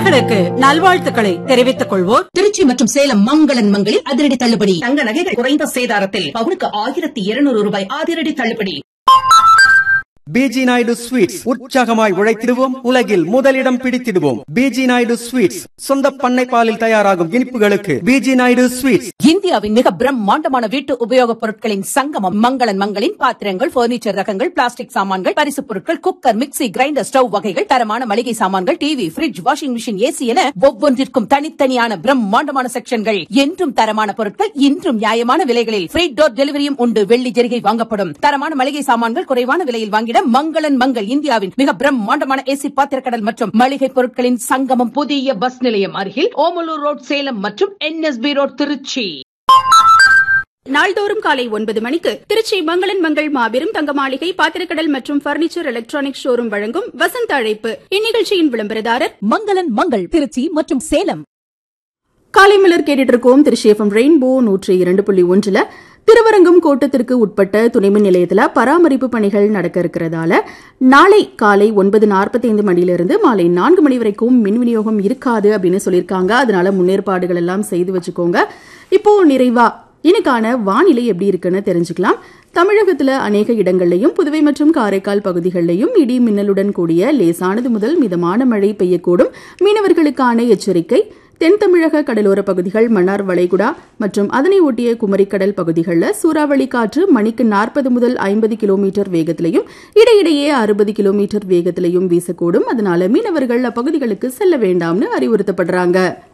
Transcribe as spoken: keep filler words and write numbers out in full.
நேயர்களுக்கு நல்வாழ்த்துக்களை தெரிவித்துக் கொள்வோர் திருச்சி மற்றும் சேலம் மங்களன் மங்களில் அதிரடி தள்ளுபடி. தங்க நகைகள் குறைந்த சேதாரத்தில் பவுனுக்கு ஆயிரத்தி இருநூறு ரூபாய் அதிரடி தள்ளுபடி. பிஜி நாயுடு ஸ்வீட்ஸ், உற்சாகமாய் உழைத்திடுவோம், உலகில் முதலிடம் பிடித்திடுவோம். பிஜி நாயுடு ஸ்வீட்ஸ், சொந்த பண்ணை பாலில் தயாராகும் இனிப்புகளுக்கு பிஜி நாயுடு ஸ்வீட்ஸ். இந்தியாவின் மிக பிரம்மாண்டமான வீட்டு உபயோகப் பொருட்களின் சங்கமம் மங்களன் மங்களின் பாத்திரங்கள், பர்னிச்சர் ரகங்கள், பிளாஸ்டிக் சாமான்கள், பரிசுப் பொருட்கள், குக்கர், மிக்ஸி, கிரைண்டர், ஸ்டவ் வகைகள், தரமான மளிகை சாமான்கள், TV, bridge, washing machine, AC என ஒவ்வொன்றிற்கும் தனித்தனியான பிரம்மாண்டமான செக்ஷன்கள். என்றும் தரமான பொருட்கள், இன்றும் நியாயமான விலைகளில் ஃப்ரீ டோர் டெலிவரியும் உண்டு. வெள்ளி ஜெரிகை வாங்கப்படும். தரமான மளிகை சாமான்கள் குறைவான விலையில் வாங்கிட மங்களன் மங்கள் இந்தியாவின் மிக பிரம்மாண்டமான ஏசி பாத்திரக்கடல் மற்றும் மளிகை பொருட்களின் சங்கமம். புதிய பஸ் நிலையம் அருகில் ஓமலூர் ரோட் சேலம் மற்றும் என்எஸ்பி ரோட் திருச்சி. நாள்தோறும் காலை ஒன்பது மணிக்கு திருச்சி மங்களன் மங்கள் மாபெரும் தங்க மாளிகை பாத்திரக்கடல் மற்றும் பர்னிச்சர் எலக்ட்ரானிக் ஷோரூம் வழங்கும் வசந்த அழைப்பு. இந்நிகழ்ச்சியின் விளம்பரதாரர் மங்களன் மங்கள் திருச்சி மற்றும் சேலம். காலை மலர் கேட்டுட்டு இருக்கோம். திருச்சி எஃப்எம் ரெயின்போ நூற்றி இரண்டு புள்ளி ஒன்றுல திருவரங்கம் கோட்டத்திற்கு உட்பட்ட துணைமின் நிலையத்தில் பராமரிப்பு பணிகள் நடக்க இருக்கிறதால நாளை காலை ஒன்பது நாற்பத்தி ஐந்து மணியிலிருந்து மாலை நான்கு மணி வரைக்கும் மின் விநியோகம் இருக்காது அப்படின்னு சொல்லியிருக்காங்க. அதனால முன்னேற்பாடுகள் எல்லாம் செய்து வச்சுக்கோங்க. இப்போ நிறைவா இன்னைக்கான வானிலை எப்படி இருக்குன்னு தெரிஞ்சுக்கலாம். தமிழகத்துல அநேக இடங்கள்லையும் புதுவை மற்றும் காரைக்கால் பகுதிகளிலையும் இடி மின்னலுடன் கூடிய லேசானது முதல் மிதமான மழை பெய்யக்கூடும். மீனவர்களுக்கான எச்சரிக்கை. தென் தமிழக கடலோர பகுதிகள், மன்னார் வளைகுடா மற்றும் அதனை ஒட்டிய குமரிக்கடல் பகுதிகளில் சூறாவளி காற்று மணிக்கு நாற்பது முதல் ஐம்பது கிலோமீட்டர் வேகத்திலையும் இடையிடையே அறுபது கிலோமீட்டர் வேகத்திலையும் வீசக்கூடும். அதனால மீனவர்கள் அப்பகுதிகளுக்கு செல்ல வேண்டாம்னு அறிவுறுத்தப்படுறாங்க.